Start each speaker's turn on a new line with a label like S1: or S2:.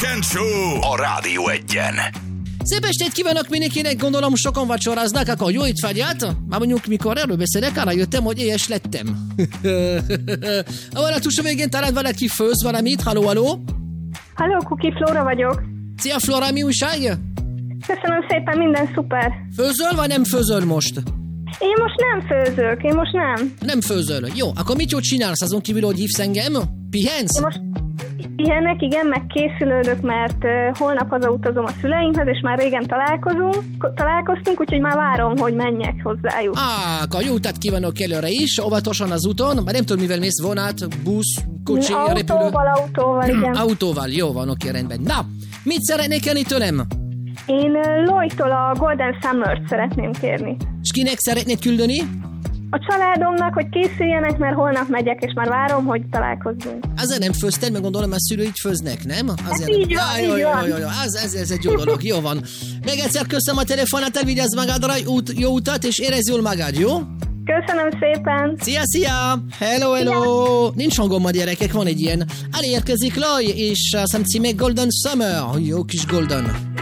S1: Weekend Show a Rádió Egyen.
S2: Szép estét kívánok mindenkinek, gondolom sokan vacsoráznak, akkor jó étvágyat. Már mondjuk mikor erről beszélek, arra jöttem, hogy éhes lettem. A vonatus végén talán valaki főz valamit, halló?
S3: Halló, Kuki, Flóra vagyok.
S2: Szia Flóra, mi újság?
S3: Köszönöm szépen, minden szuper.
S2: Főzöl, vagy nem főzöl most?
S3: Én most nem főzök,
S2: Nem főzöl. Jó, akkor mit csinálsz azon kívül, hogy hívsz engem? Pihensz?
S3: Én most pihenek, igen, meg készülődök, mert holnap hazautazom a szüleimhez, és már régen találkoztunk, úgyhogy már várom, hogy menjek hozzájuk.
S2: Akkor jó utat kívánok előre is, óvatosan az úton, már nem tudom, mivel mész, vonat, busz, kocsi, repülő.
S3: Autóval, igen.
S2: Autóval, jó van, oké, rendben. Na, mit szeretnék kérni tőlem?
S3: Én Lloydtól a Golden Summer-t szeretném kérni.
S2: És kinek szeretnéd küldeni?
S3: A családomnak, hogy készüljenek, mert holnap megyek, és már várom, hogy találkozzunk.
S2: Azért nem főzted, meg gondolom, a szülőid főznek, nem? Azért
S3: így van, így van.
S2: Jó. Ez egy jó dolog, jó van. Még egyszer köszönöm a telefonát, vigyázz magadra, jó utat, és érezz jól magad, jó?
S3: Köszönöm szépen.
S2: Szia! Hello! Nincs hangom ma gyerekek, van egy ilyen. Elérkezik Laj, és azt hiszem címe Golden Summer. Jó kis Golden.